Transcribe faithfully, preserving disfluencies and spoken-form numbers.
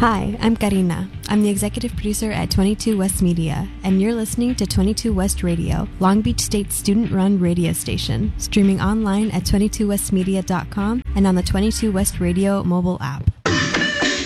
Hi, I'm Karina. I'm the executive producer at twenty-two West Media, and you're listening to twenty-two West Radio, Long Beach State's student-run radio station, streaming online at twenty-two west media dot com and on the twenty-two West Radio mobile app.